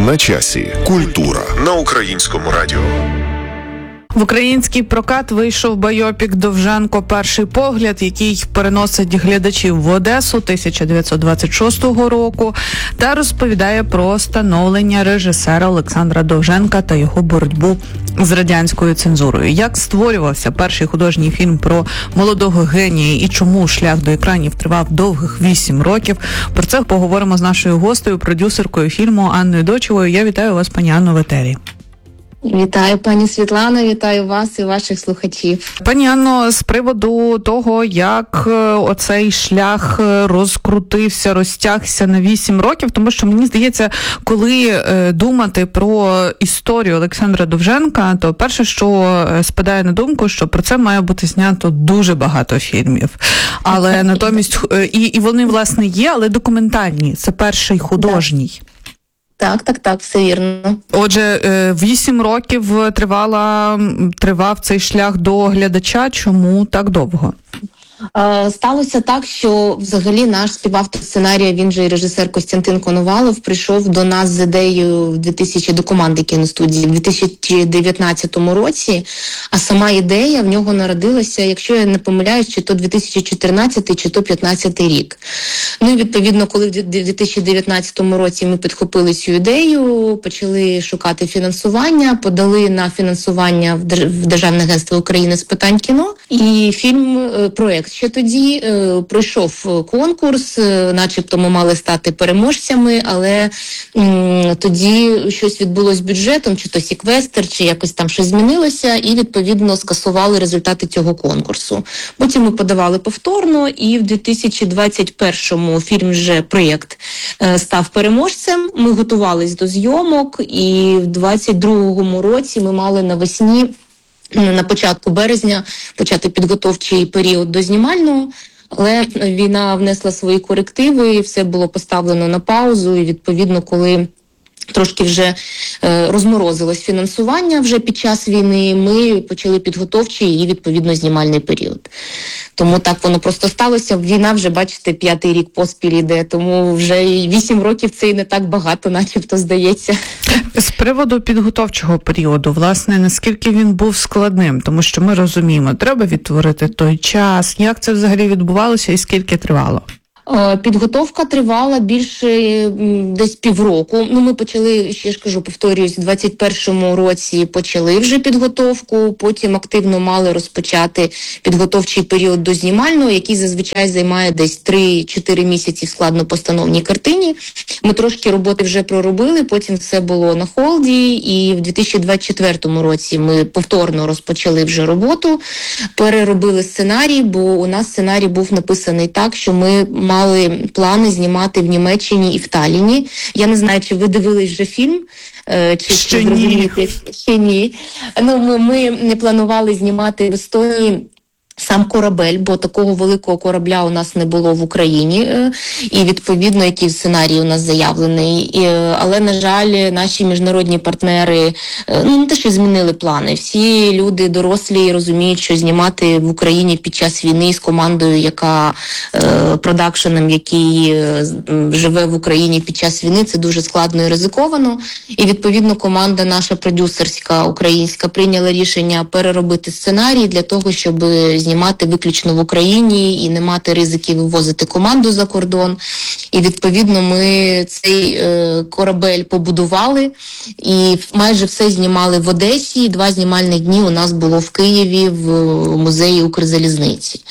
На часі. Культура на Українському радіо. В український прокат вийшов байопік «Довженко. Перший погляд», який переносить глядачів в Одесу 1926 року та розповідає про становлення режисера Олександра Довженка та його боротьбу з радянською цензурою. Як створювався перший художній фільм про молодого генія і чому шлях до екранів тривав довгих 8 років. Про це поговоримо з нашою гостею, продюсеркою фільму Анною Дочевою. Я вітаю вас, пані Анно, в етері. Вітаю, пані Світлано, вітаю вас і ваших слухачів. Пані Анно, з приводу того, як оцей шлях розкрутився, розтягся на 8 років, тому що, мені здається, коли думати про історію Олександра Довженка, то перше, що спадає на думку, що про це має бути знято дуже багато фільмів. Але натомість, і вони, власне, є, але документальні. Це перший художній. Так, все вірно. Отже, 8 років тривав цей шлях до глядача. Чому так довго? Сталося так, що взагалі наш співавтор сценарія, він же і режисер Костянтин Коновалов, прийшов до нас з ідеєю до команди кіностудії в 2019 році, а сама ідея в нього народилася, якщо я не помиляюсь, чи то 2014, чи то 2015 рік. Ну і відповідно, коли в 2019 році ми підхопили цю ідею, почали шукати фінансування, подали на фінансування в Державне агентство України з питань кіно, і проект ще тоді пройшов конкурс, начебто ми мали стати переможцями, але тоді щось відбулося з бюджетом, чи то секвестр, чи якось там щось змінилося, і відповідно скасували результати цього конкурсу. Потім ми подавали повторно, і в 2021-му проєкт став переможцем. Ми готувались до зйомок, і в 2022 році ми мали навесні, на початку березня, почати підготовчий період до знімального, але війна внесла свої корективи, і все було поставлено на паузу, і відповідно, коли трошки вже розморозилось фінансування вже під час війни, ми почали підготовчий і, відповідно, знімальний період. Тому так воно просто сталося. Війна вже, бачите, 5-й рік поспіль іде, тому вже 8 років це і не так багато, начебто, здається. З приводу підготовчого періоду, власне, наскільки він був складним? Тому що ми розуміємо, треба відтворити той час. Як це взагалі відбувалося і скільки тривало? Підготовка тривала більше десь півроку. Ми почали, ще ж кажу, повторююсь, в 21-му році почали вже підготовку, потім активно мали розпочати підготовчий період до знімального, який зазвичай займає десь 3-4 місяці в складнопостановній картині. Ми трошки роботи вже проробили, потім все було на холді, і в 2024 році ми повторно розпочали вже роботу, переробили сценарій, бо у нас сценарій був написаний так, що ми мали плани знімати в Німеччині і в Талліні. Я не знаю, чи ви дивились вже фільм, чи зрозумієте? Ще ні. Ми не планували знімати в Естонії сам корабель, бо такого великого корабля у нас не було в Україні, і відповідно, який сценарій у нас заявлений. Але, на жаль, наші міжнародні партнери не те, що змінили плани. Всі люди дорослі розуміють, що знімати в Україні під час війни з командою, продакшеном, який живе в Україні під час війни, це дуже складно і ризиковано. І відповідно команда наша продюсерська українська прийняла рішення переробити сценарій для того, щоб знімати виключно в Україні і не мати ризиків вивозити команду за кордон. І відповідно ми цей корабель побудували і майже все знімали в Одесі. 2 знімальних дні у нас було в Києві в музеї Укрзалізниці.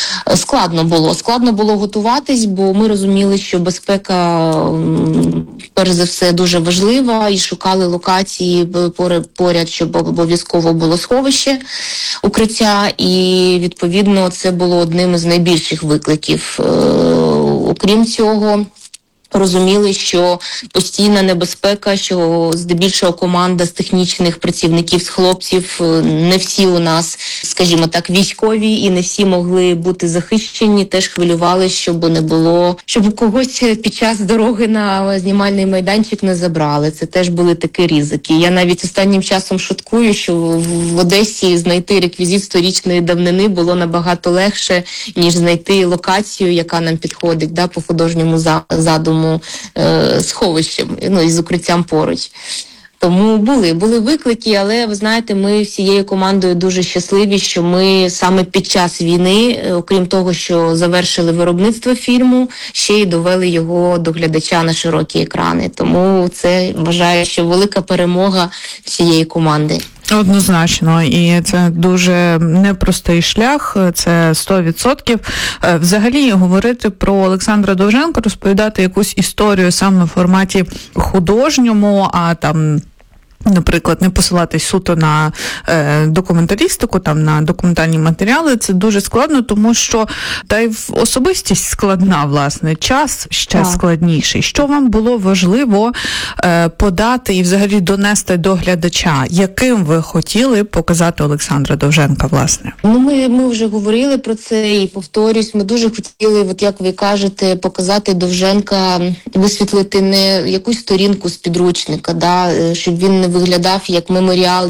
Складно було готуватись, бо ми розуміли, що безпека, перш за все, дуже важлива, і шукали локації поряд, щоб обов'язково було сховище, укриття, і відповідно це було одним із найбільших викликів. Окрім цього, розуміли, що постійна небезпека, що здебільшого команда з технічних працівників, з хлопців, не всі у нас, скажімо так, військові, і не всі могли бути захищені, теж хвилювали, щоб не було, щоб когось під час дороги на знімальний майданчик не забрали. Це теж були такі ризики. Я навіть останнім часом шуткую, що в Одесі знайти реквізит 100-річної давнини було набагато легше, ніж знайти локацію, яка нам підходить по художньому задуму нашому сховищем, ну і з укриттям поруч. Тому були виклики, але ви знаєте, ми всією командою дуже щасливі, що ми саме під час війни, окрім того, що завершили виробництво фільму, ще й довели його до глядача на широкі екрани. Тому це, вважаю, що велика перемога всієї команди. Однозначно, і це дуже непростий шлях, це 100%. Взагалі, говорити про Олександра Довженка, розповідати якусь історію саме в форматі художньому, а там, наприклад, не посилатись суто на документалістику, там на документальні матеріали, це дуже складно, тому що та й особистість складна, власне, час ще складніший. Що вам було важливо подати і взагалі донести до глядача? Яким ви хотіли показати Олександра Довженка, власне? Ну, ми вже говорили про це і повторюсь, ми дуже хотіли, от як ви кажете, показати Довженка, висвітлити не якусь сторінку з підручника, да, щоб він не виглядав як меморіал,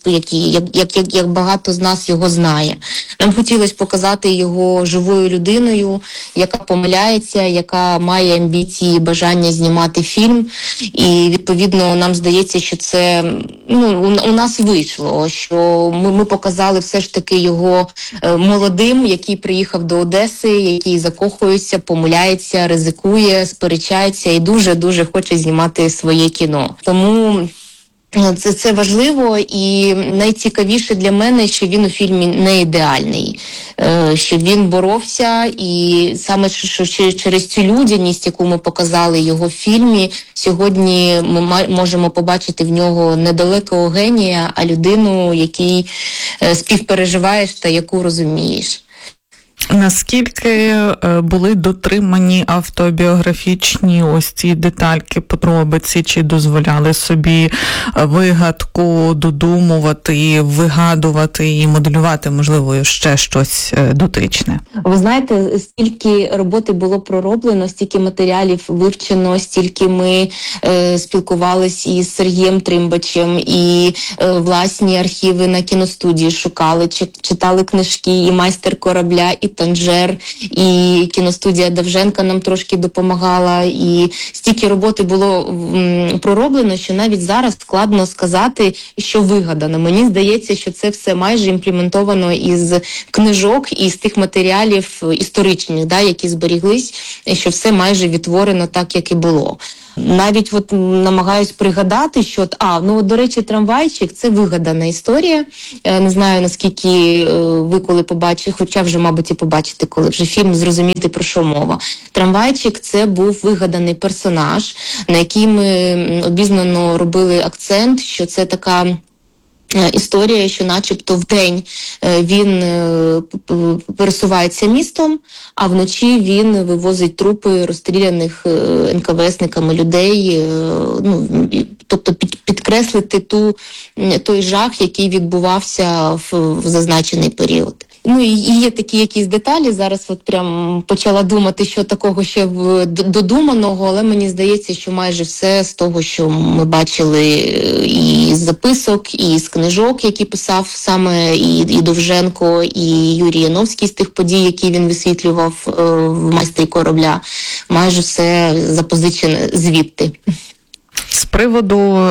як багато з нас його знає. Нам хотілося показати його живою людиною, яка помиляється, яка має амбіції, бажання знімати фільм. І, відповідно, нам здається, що це у нас вийшло, що ми показали все ж таки його молодим, який приїхав до Одеси, який закохується, помиляється, ризикує, сперечається і дуже-дуже хоче знімати своє кіно. Тому це важливо, і найцікавіше для мене, що він у фільмі не ідеальний, що він боровся, і саме що через цю людяність, яку ми показали його в фільмі, сьогодні ми можемо побачити в нього недалекого генія, а людину, який співпереживаєш та яку розумієш. Наскільки були дотримані автобіографічні ось ці детальки, подробиці, чи дозволяли собі вигадку додумувати, вигадувати і моделювати, можливо, ще щось дотичне? Ви знаєте, стільки роботи було пророблено, стільки матеріалів вивчено, стільки ми спілкувалися із Сергієм Тримбачем, і власні архіви на кіностудії шукали, читали книжки, і «Майстер корабля», і «Танжер», і кіностудія Довженка нам трошки допомагала, і стільки роботи було пророблено, що навіть зараз складно сказати, що вигадано. Мені здається, що це все майже імплементовано із книжок і з тих матеріалів історичних, да, які зберіглись, що все майже відтворено так, як і було. Навіть намагаюсь пригадати, що до речі, «Трамвайчик» – це вигадана історія. Не знаю, наскільки ви коли побачите, хоча вже, мабуть, і побачите, коли вже фільм, зрозуміти, про що мова. «Трамвайчик» – це був вигаданий персонаж, на який ми обізнано робили акцент, що це така історія, що начебто вдень він пересувається містом, а вночі він вивозить трупи розстріляних НКВСниками людей, тобто підкреслити той жах, який відбувався в зазначений період. І є такі якісь деталі, зараз прям почала думати, що такого ще додуманого, але мені здається, що майже все з того, що ми бачили і з записок, і з книжок, які писав саме і Довженко, і Юрій Яновський з тих подій, які він висвітлював в «Майстрі корабля», майже все запозичене звідти. З приводу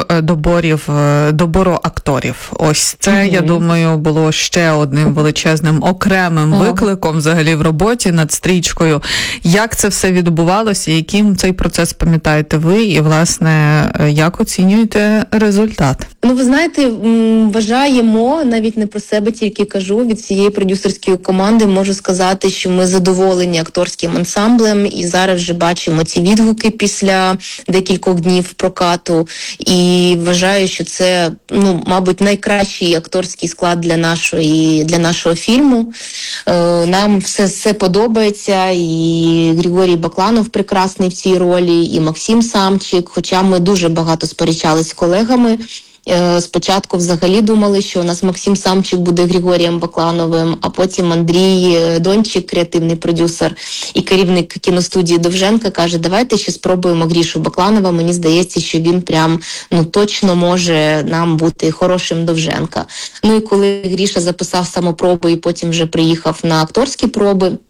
добору акторів. Ось це, я думаю, було ще одним величезним окремим викликом взагалі в роботі над стрічкою. Як це все відбувалося, яким цей процес пам'ятаєте ви і, власне, як оцінюєте результат? Ви знаєте, вважаємо, навіть не про себе тільки кажу, від всієї продюсерської команди можу сказати, що ми задоволені акторським ансамблем і зараз вже бачимо ці відгуки після декількох днів прокату. І вважаю, що це, мабуть, найкращий акторський склад для нашого фільму. Нам все подобається, і Григорій Бакланов прекрасний в цій ролі, і Максим Самчик, хоча ми дуже багато сперечались з колегами. Спочатку взагалі думали, що у нас Максим Самчик буде Григорієм Баклановим, а потім Андрій Дончик, креативний продюсер і керівник кіностудії Довженка, каже, давайте ще спробуємо Грішу Бакланова, мені здається, що він прям точно може нам бути хорошим Довженка. І коли Гріша записав самопроби і потім вже приїхав на акторські проби,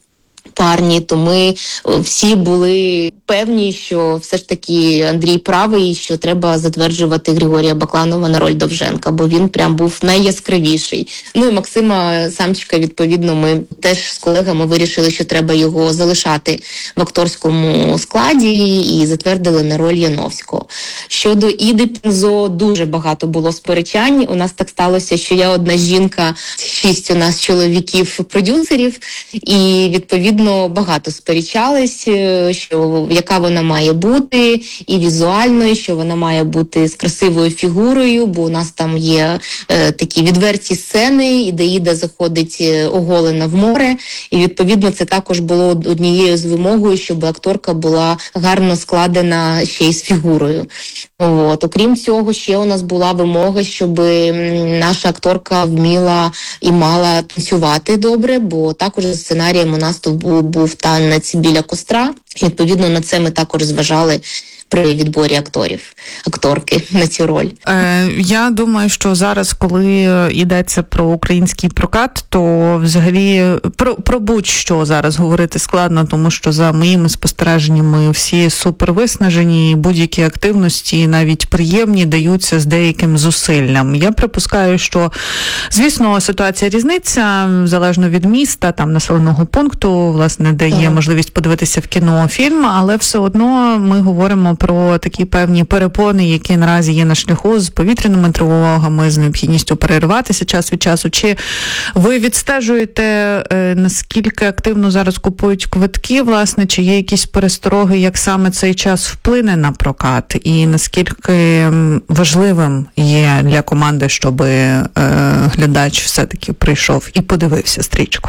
парні, то ми всі були певні, що все ж таки Андрій правий, що треба затверджувати Григорія Бакланова на роль Довженка, бо він прям був найяскравіший. Ну і Максима Самчика, відповідно, ми теж з колегами вирішили, що треба його залишати в акторському складі і затвердили на роль Яновського. Щодо Іди Пінзо, дуже багато було сперечань. У нас так сталося, що я одна жінка, 6 у нас чоловіків-продюсерів, і відповідно багато сперечались, що яка вона має бути і візуально, і що вона має бути з красивою фігурою, бо у нас там є такі відверті сцени, де Іда заходить оголена в море, і відповідно це також було однією з вимогою, щоб акторка була гарно складена ще й з фігурою. От. Окрім цього, ще у нас була вимога, щоб наша акторка вміла і мала танцювати добре, бо також за сценарієм у нас тут був танець біля костра. Відповідно, на це ми також зважали при відборі акторки на цю роль. Я думаю, що зараз, коли йдеться про український прокат, то взагалі про будь-що зараз говорити складно, тому що за моїми спостереженнями всі супервиснажені, будь-які активності, навіть приємні, даються з деяким зусиллям. Я припускаю, що, звісно, ситуація різниця, залежно від міста, там, населеного пункту, власне, де є можливість подивитися в кіно фільм, але все одно ми говоримо про такі певні перепони, які наразі є на шляху з повітряними тривогами, з необхідністю перериватися час від часу. Чи ви відстежуєте, наскільки активно зараз купують квитки, власне, чи є якісь перестороги, як саме цей час вплине на прокат, і наскільки важливим є для команди, щоб глядач все-таки прийшов і подивився стрічку?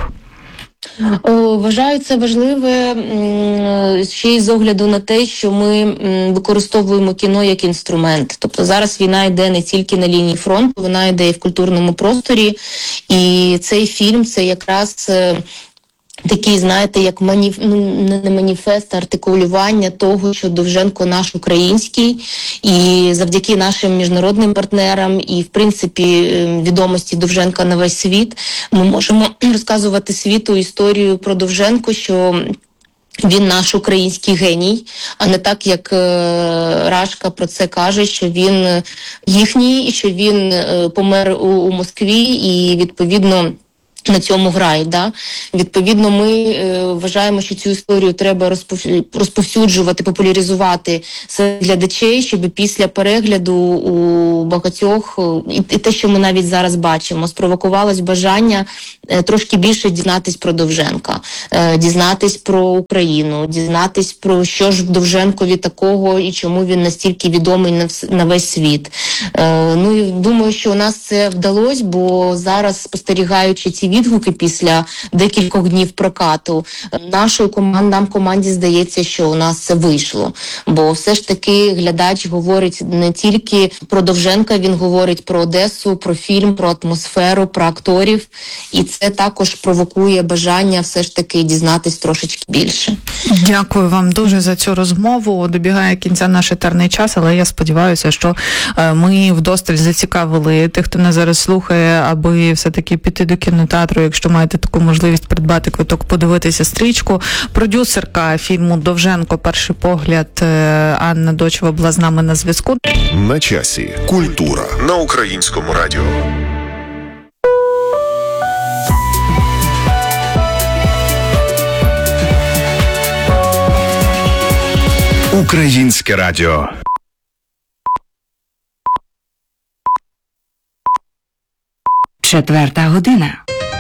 Вважаю це важливе ще й з огляду на те, що ми використовуємо кіно як інструмент. Тобто зараз війна йде не тільки на лінії фронту, вона йде і в культурному просторі. І цей фільм – це якраз такий, знаєте, як не маніфест, а артикулювання того, що Довженко наш український, і завдяки нашим міжнародним партнерам і, в принципі, відомості Довженка на весь світ, ми можемо розказувати світу історію про Довженко, що він наш український геній, а не так, як Рашка про це каже, що він їхній, і що він помер у Москві, і, відповідно, на цьому грають. Да? Відповідно, ми вважаємо, що цю історію треба розповсюджувати, популяризувати серед глядачей, щоб після перегляду у багатьох, і те, що ми навіть зараз бачимо, спровокувалось бажання трошки більше дізнатись про Довженка, дізнатись про Україну, дізнатись про що ж в Довженкові такого і чому він настільки відомий на весь світ. Ну і думаю, що у нас це вдалося, бо зараз, спостерігаючи ці відгуки після декількох днів прокату, нам команді здається, що у нас це вийшло. Бо все ж таки глядач говорить не тільки про Довженка, він говорить про Одесу, про фільм, про атмосферу, про акторів. І це також провокує бажання все ж таки дізнатись трошечки більше. Дякую вам дуже за цю розмову. Добігає кінця наш етерний час, але я сподіваюся, що ми вдосталь зацікавили тих, хто нас зараз слухає, аби все-таки піти до кінотеатру, якщо маєте таку можливість придбати квиток, подивитися стрічку. Продюсерка фільму «Довженко. Перший погляд» Анна Дочева була з нами на зв'язку. На часі. Культура на Українському радіо. Українське радіо. Четверта година.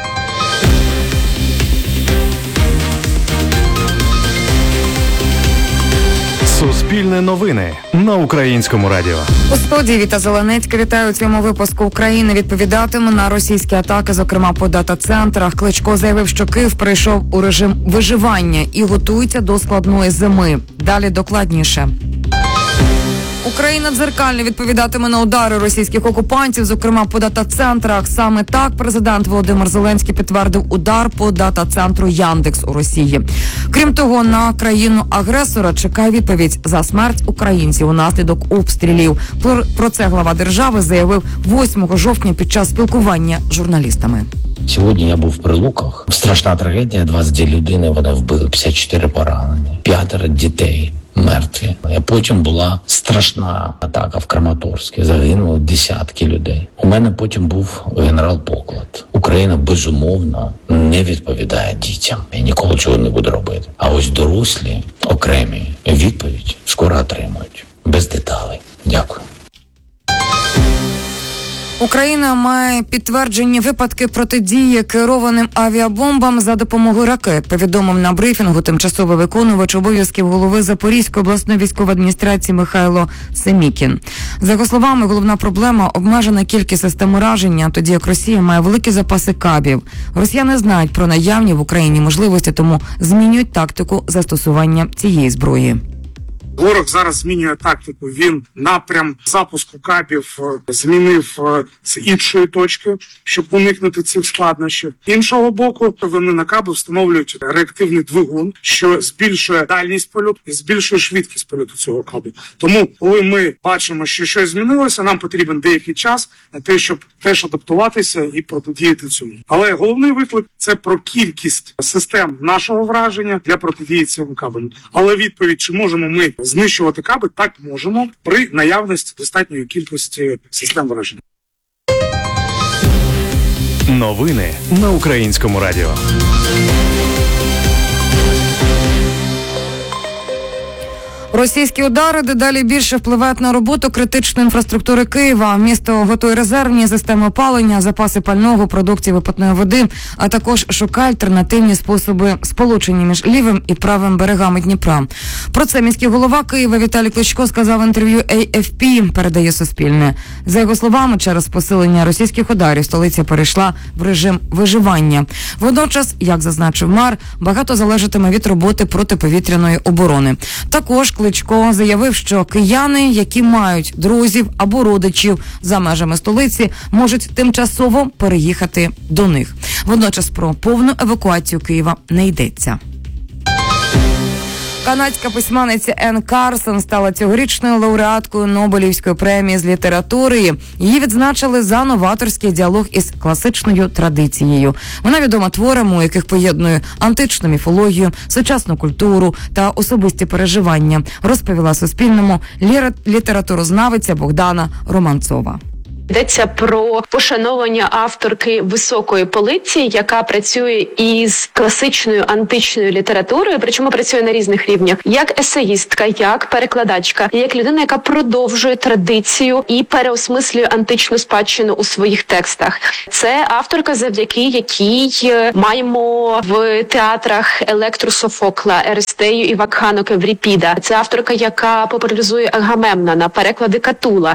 Суспільне новини на Українському радіо. У студії Віта Зеленецька. Вітаю у цьому випуску. Україна відповідатиме на російські атаки, зокрема по дата-центрах. Кличко заявив, що Київ перейшов у режим виживання і готується до складної зими. Далі докладніше. Україна дзеркально відповідатиме на удари російських окупантів, зокрема по дата-центрах. Саме так президент Володимир Зеленський підтвердив удар по дата-центру Яндекс у Росії. Крім того, на країну-агресора чекає відповідь за смерть українців унаслідок обстрілів. Про це глава держави заявив 8 жовтня під час спілкування з журналістами. Сьогодні я був в Прилуках. Страшна трагедія, 22 людини, вони вбили, 54 поранені, 5 дітей мертві. А потім була страшна атака в Краматорську, загинуло десятки людей. У мене потім був генерал Поклад. Україна, безумовно, не відповідає дітям і ніколи цього не буде робити. А ось дорослі, окремі, відповідь скоро отримують. Без деталей. Дякую. Україна має підтверджені випадки протидії керованим авіабомбам за допомогою ракет, повідомив на брифінгу тимчасовий виконувач обов'язків голови Запорізької обласної військової адміністрації Михайло Семікін. За його словами, головна проблема – обмежена кількість систем ураження, тоді як Росія має великі запаси кабів. Росіяни знають про наявні в Україні можливості, тому змінюють тактику застосування цієї зброї. Ворог зараз змінює тактику. Він напрям запуску кабів змінив з іншої точки, щоб уникнути цих складнощів. Іншого боку, вони на каби встановлюють реактивний двигун, що збільшує дальність польоту і збільшує швидкість польоту цього кабу. Тому, коли ми бачимо, що щось змінилося, нам потрібен деякий час на те, щоб теж адаптуватися і протидіяти цьому. Але головний виклик – це про кількість систем нашого враження для протидії цьому кабелю. Але відповідь, чи можемо ми знищувати каби, так можемо при наявності достатньої кількості систем враження. Новини на Українському радіо. Російські удари дедалі більше впливають на роботу критичної інфраструктури Києва. Місто готує резервні системи опалення, запаси пального, продуктів і питної води, а також шукає альтернативні способи сполучення між лівим і правим берегами Дніпра. Про це міський голова Києва Віталій Кличко сказав в інтерв'ю AFP, передає Суспільне. За його словами, через посилення російських ударів столиця перейшла в режим виживання. Водночас, як зазначив мер, багато залежатиме від роботи протиповітряної оборони. Також Кличко заявив, що кияни, які мають друзів або родичів за межами столиці, можуть тимчасово переїхати до них. Водночас про повну евакуацію Києва не йдеться. Канадська письменниця Енн Карсон стала цьогорічною лауреаткою Нобелівської премії з літератури. Її відзначили за новаторський діалог із класичною традицією. Вона відома творами, у яких поєднує античну міфологію, сучасну культуру та особисті переживання, розповіла Суспільному літературознавиця Богдана Романцова. Йдеться про пошановування авторки високої полиці, яка працює із класичною античною літературою, причому працює на різних рівнях, як есеїстка, як перекладачка, як людина, яка продовжує традицію і переосмислює античну спадщину у своїх текстах. Це авторка, завдяки якій маємо в театрах Електру Софокла, Еристею і Вакханок Евріпіда. Це авторка, яка популяризує Агамемнона, переклади Катула.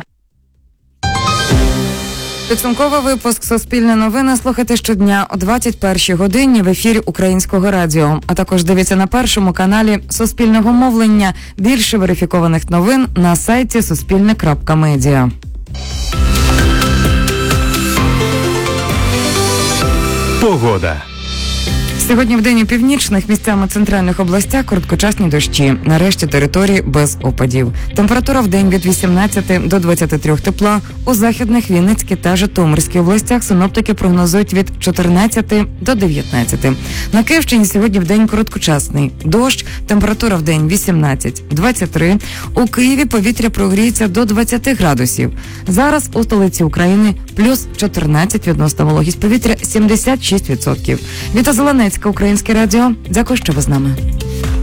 Підсумковий випуск «Суспільне новини» слухайте щодня о 21-й годині в ефірі Українського радіо. А також дивіться на першому каналі Суспільного мовлення. Більше верифікованих новин на сайті suspilne.media. Погода. Сьогодні в день у північних, місцями центральних областях короткочасні дощі. На решті території без опадів. Температура в день від 18 до 23 тепла. У західних, Вінницькій та Житомирській областях синоптики прогнозують від 14 до 19. На Київщині сьогодні в день короткочасний. Дощ, температура в день 18-23. У Києві повітря прогріється до 20 градусів. Зараз у столиці України плюс 14, відносна вологість повітря 76%. Віта Зеленецька, Українське радіо. Дякую, що ви з нами.